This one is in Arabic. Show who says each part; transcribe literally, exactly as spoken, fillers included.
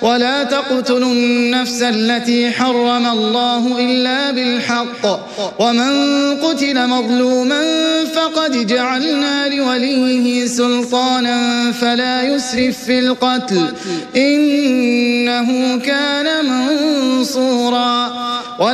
Speaker 1: ولا تقتلوا النفس التي حرم الله إلا بالحق ومن قتل مظلوما فقد جعلنا لوليه سلطانا فلا يسرف في القتل إنه كان منصورا